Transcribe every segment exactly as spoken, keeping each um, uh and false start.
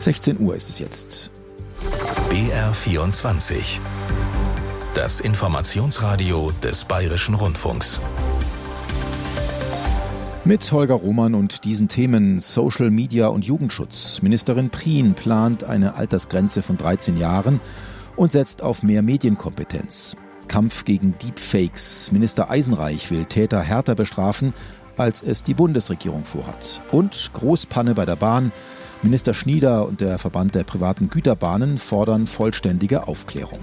sechzehn Uhr ist es jetzt. B R vierundzwanzig. Das Informationsradio des Bayerischen Rundfunks. Mit Holger Roman und diesen Themen Social Media und Jugendschutz. Ministerin Prien plant eine Altersgrenze von dreizehn Jahren und setzt auf mehr Medienkompetenz. Kampf gegen Deepfakes. Minister Eisenreich will Täter härter bestrafen, als es die Bundesregierung vorhat. Und Großpanne bei der Bahn. Minister Schnieder und der Verband der privaten Güterbahnen fordern vollständige Aufklärung.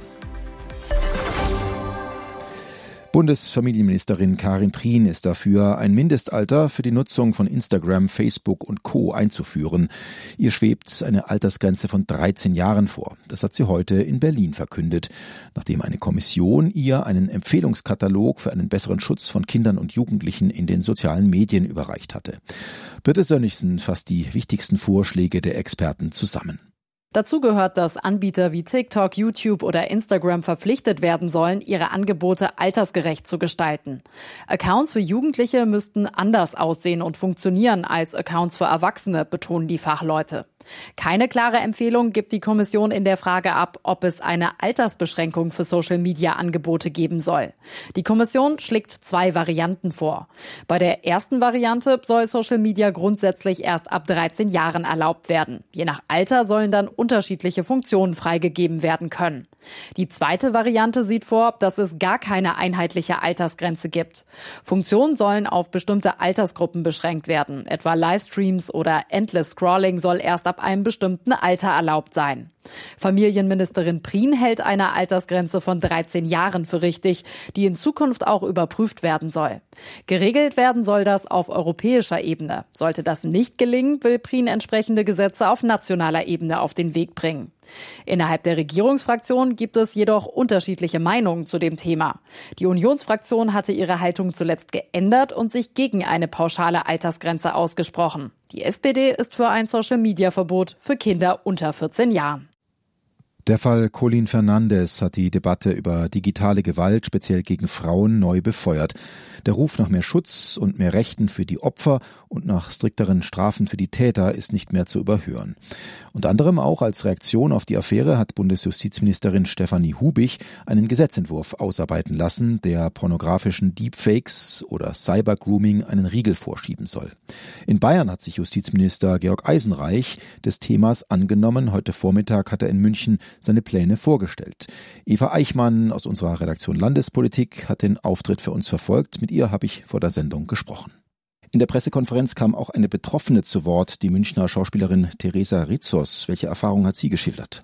Bundesfamilienministerin Karin Prien ist dafür, ein Mindestalter für die Nutzung von Instagram, Facebook und Co. einzuführen. Ihr schwebt eine Altersgrenze von dreizehn Jahren vor. Das hat sie heute in Berlin verkündet, nachdem eine Kommission ihr einen Empfehlungskatalog für einen besseren Schutz von Kindern und Jugendlichen in den sozialen Medien überreicht hatte. Birte Sönnigsen fasst die wichtigsten Vorschläge der Experten zusammen. Dazu gehört, dass Anbieter wie TikTok, YouTube oder Instagram verpflichtet werden sollen, ihre Angebote altersgerecht zu gestalten. Accounts für Jugendliche müssten anders aussehen und funktionieren als Accounts für Erwachsene, betonen die Fachleute. Keine klare Empfehlung gibt die Kommission in der Frage ab, ob es eine Altersbeschränkung für Social-Media-Angebote geben soll. Die Kommission schlägt zwei Varianten vor. Bei der ersten Variante soll Social Media grundsätzlich erst ab dreizehn Jahren erlaubt werden. Je nach Alter sollen dann unterschiedliche Funktionen freigegeben werden können. Die zweite Variante sieht vor, dass es gar keine einheitliche Altersgrenze gibt. Funktionen sollen auf bestimmte Altersgruppen beschränkt werden. Etwa Livestreams oder Endless Scrolling soll erst ab einem bestimmten Alter erlaubt sein. Familienministerin Prien hält eine Altersgrenze von dreizehn Jahren für richtig, die in Zukunft auch überprüft werden soll. Geregelt werden soll das auf europäischer Ebene. Sollte das nicht gelingen, will Prien entsprechende Gesetze auf nationaler Ebene auf den Weg bringen. Innerhalb der Regierungsfraktion gibt es jedoch unterschiedliche Meinungen zu dem Thema. Die Unionsfraktion hatte ihre Haltung zuletzt geändert und sich gegen eine pauschale Altersgrenze ausgesprochen. Die S P D ist für ein Social-Media-Verbot für Kinder unter vierzehn Jahren. Der Fall Colin Fernandes hat die Debatte über digitale Gewalt, speziell gegen Frauen, neu befeuert. Der Ruf nach mehr Schutz und mehr Rechten für die Opfer und nach strikteren Strafen für die Täter ist nicht mehr zu überhören. Unter anderem auch als Reaktion auf die Affäre hat Bundesjustizministerin Stefanie Hubich einen Gesetzentwurf ausarbeiten lassen, der pornografischen Deepfakes oder Cybergrooming einen Riegel vorschieben soll. In Bayern hat sich Justizminister Georg Eisenreich des Themas angenommen. Heute Vormittag hat er in München seine Pläne vorgestellt. Eva Eichmann aus unserer Redaktion Landespolitik hat den Auftritt für uns verfolgt. Mit ihr habe ich vor der Sendung gesprochen. In der Pressekonferenz kam auch eine Betroffene zu Wort, die Münchner Schauspielerin Theresa Rizos. Welche Erfahrung hat sie geschildert?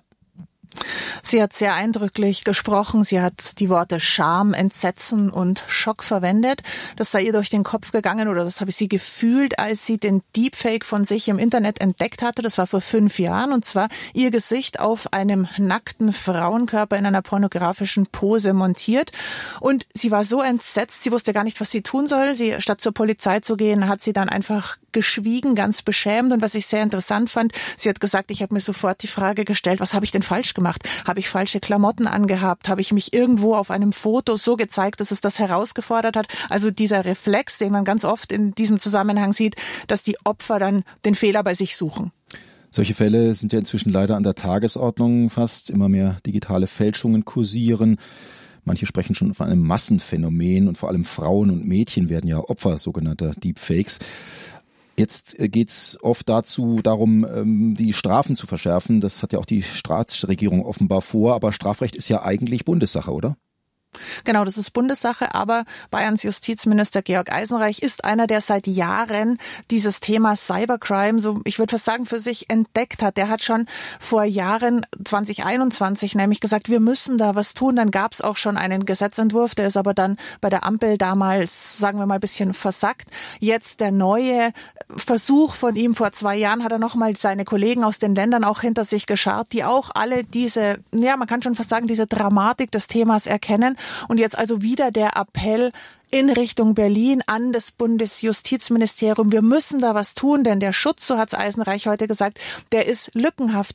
Sie hat sehr eindrücklich gesprochen. Sie hat die Worte Scham, Entsetzen und Schock verwendet. Das sei ihr durch den Kopf gegangen oder das habe sie gefühlt, als sie den Deepfake von sich im Internet entdeckt hatte. Das war vor fünf Jahren und zwar ihr Gesicht auf einem nackten Frauenkörper in einer pornografischen Pose montiert. Und sie war so entsetzt, sie wusste gar nicht, was sie tun soll. Sie, statt zur Polizei zu gehen, hat sie dann einfach geschwiegen, ganz beschämt. Und was ich sehr interessant fand, sie hat gesagt, ich habe mir sofort die Frage gestellt, was habe ich denn falsch gemacht? Habe ich falsche Klamotten angehabt? Habe ich mich irgendwo auf einem Foto so gezeigt, dass es das herausgefordert hat? Also dieser Reflex, den man ganz oft in diesem Zusammenhang sieht, dass die Opfer dann den Fehler bei sich suchen. Solche Fälle sind ja inzwischen leider an der Tagesordnung fast. Immer mehr digitale Fälschungen kursieren. Manche sprechen schon von einem Massenphänomen und vor allem Frauen und Mädchen werden ja Opfer sogenannter Deepfakes. Jetzt geht's oft dazu, darum, die Strafen zu verschärfen. Das hat ja auch die Staatsregierung offenbar vor. Aber Strafrecht ist ja eigentlich Bundessache, oder? Genau, das ist Bundessache, aber Bayerns Justizminister Georg Eisenreich ist einer, der seit Jahren dieses Thema Cybercrime, so ich würde fast sagen, für sich entdeckt hat. Der hat schon vor Jahren, zwanzig einundzwanzig, nämlich gesagt, wir müssen da was tun. Dann gab es auch schon einen Gesetzentwurf, der ist aber dann bei der Ampel damals, sagen wir mal, ein bisschen versackt. Jetzt der neue Versuch von ihm, vor zwei Jahren hat er nochmal seine Kollegen aus den Ländern auch hinter sich geschart, die auch alle diese, ja, man kann schon fast sagen, diese Dramatik des Themas erkennen. Und jetzt also wieder der Appell in Richtung Berlin an das Bundesjustizministerium. Wir müssen da was tun, denn der Schutz, so hat es Eisenreich heute gesagt, der ist lückenhaft.